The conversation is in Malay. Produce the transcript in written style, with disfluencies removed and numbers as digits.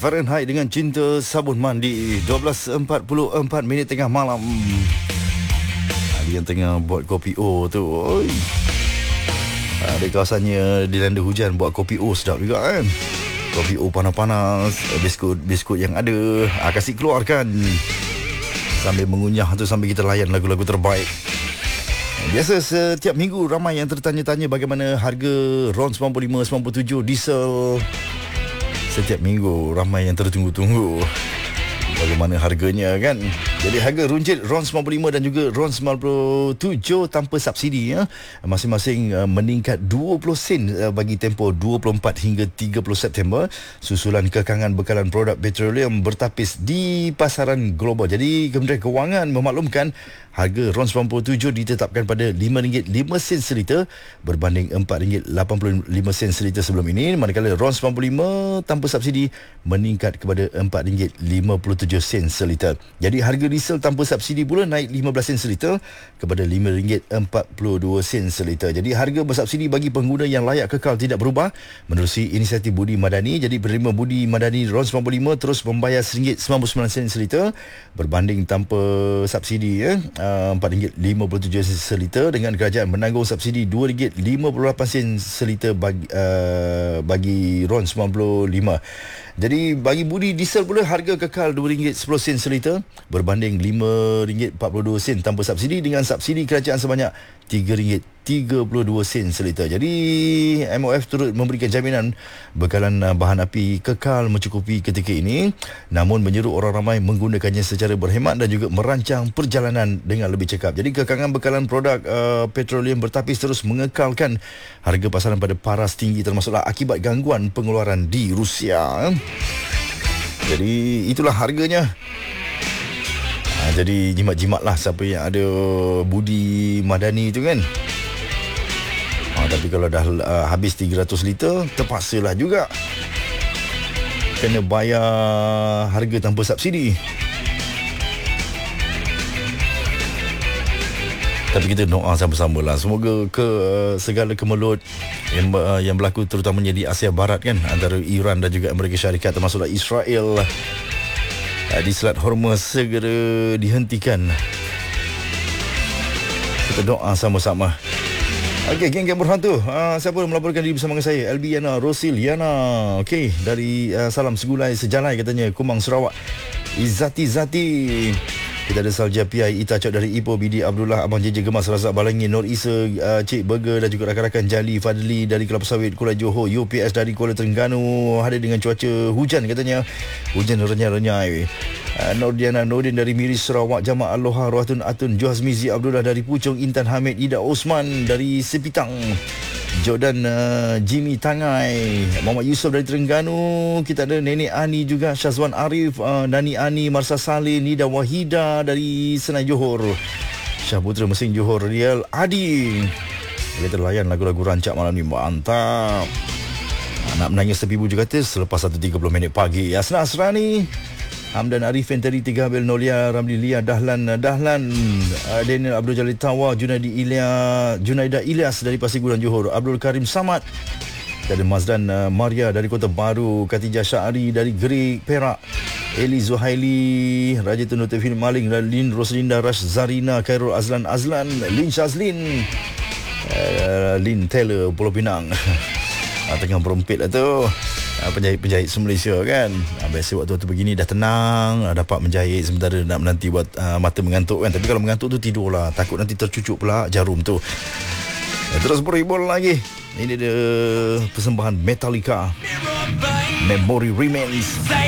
Fahrenheit dengan Cinta Sabun Mandi. 12.44 minit tengah malam. Dia yang tengah buat kopi O tu, oi. Ada kawasannya dilanda hujan, buat kopi O sedap juga kan. Kopi O panas-panas, biskut yang ada, kasih keluarkan. Sambil mengunyah tu, sambil kita layan lagu-lagu terbaik. Biasa setiap minggu ramai yang tertanya-tanya bagaimana harga RON 95, 97 diesel. Setiap minggu ramai yang tertunggu-tunggu bagaimana harganya kan. Jadi harga runcit RON 95 dan juga RON 97 tanpa subsidi ya, masing-masing meningkat 20 sen bagi tempoh 24 hingga 30 September susulan kekangan bekalan produk petroleum bertapis di pasaran global. Jadi Kementerian Kewangan memaklumkan harga RON 97 ditetapkan pada RM5.05 seliter berbanding RM4.85 seliter sebelum ini, manakala RON 95 tanpa subsidi meningkat kepada RM4.57 seliter. Jadi harga diesel tanpa subsidi pula naik 15 sen seliter kepada RM5.42 seliter. Jadi harga bersubsidi bagi pengguna yang layak kekal tidak berubah menerusi inisiatif Budi Madani. Jadi penerima Budi Madani RON 95 terus membayar RM1.99 seliter berbanding tanpa subsidi ya, RM4.57 seliter, dengan kerajaan menanggung subsidi RM2.58 seliter bagi RON 95. Jadi bagi Budi diesel pula harga kekal RM2.10 seliter berbanding RM5.42 tanpa subsidi, dengan subsidi kerajaan sebanyak RM3.32 seliter. Jadi MOF turut memberikan jaminan bekalan bahan api kekal mencukupi ketika ini, namun menyeru orang ramai menggunakannya secara berhemat dan juga merancang perjalanan dengan lebih cekap. Jadi kekangan bekalan produk petroleum bertapis terus mengekalkan harga pasaran pada paras tinggi, termasuklah akibat gangguan pengeluaran di Rusia. Jadi itulah harganya. Jadi jimat-jimatlah siapa yang ada Budi Madani tu kan. Tapi kalau dah habis 300 liter, terpaksalah juga kena bayar harga tanpa subsidi. Tapi kita doa sama-sama lah, semoga segala kemelut yang berlaku terutamanya di Asia Barat kan, antara Iran dan juga Amerika Syarikat, termasuklah Israel, di Selat Hormuz segera dihentikan. Kita doa sama-sama. Okey, geng-geng berhantu. Siapa yang melaporkan diri bersama dengan saya? LB Yana Rosiliana. Okey, dari Salam Segulai Sejalai katanya, Kumang Sarawak. Zati. Kita ada Salja PI Ita Cok dari Ipoh, Bidi Abdullah, Abang JJ Gemas, Razak Balangi, Nur Isa, Cik Burger dan juga rakan-rakan Jali Fadli dari Kelapa Sawit, Kuala Johor, UPS dari Kuala Terengganu. Hadir dengan cuaca hujan katanya. Hujan renyai-renyai. Nordiana Nordin dari Miris Sarawak, Jama' Aloha Ruatun Atun, Johazmizi Abdullah dari Puchong, Intan Hamid, Ida Osman dari Sepitang, Jordan Jimmy Tangai, Muhammad Yusof dari Terengganu. Kita ada Nenek Ani juga, Syazwan Arif, Nani Ani, Marsa Saleh, Nida Wahida dari Senai Johor, Syah Putra Mesin Johor, Rial Adi. Kita layan lagu-lagu rancak malam ni, mantap. Nak menangis tepi buju kata selepas 1.30 minit pagi. Asna Asrani, Hamdan Arifin Teri Tiga Habil, Nolia Ramli Lia, Dahlan Daniel Abdul Jalil Tawa, Junaida Ilyas dari Pasir Gudang Johor, Abdul Karim Samad, ada Mazdan Maria dari Kota Baru, Katijah Syari dari Gerik Perak, Eli Zuhaili, Raja Tun Tefil Maling, Lin Roslinda, Rash Zarina, Khairul Azlan, Lin Shazlin, Lin Taylor Pulau Pinang. Tengah berompet lah tu, penjahit se-Malaysia kan. Biasa waktu-waktu begini dah tenang, dapat menjahit sementara nak menanti buat mata mengantuk kan. Tapi kalau mengantuk tu tidurlah, takut nanti tercucuk pula jarum tu. Terus berhibur lagi. Ini dia persembahan Metallica, Memory Remains.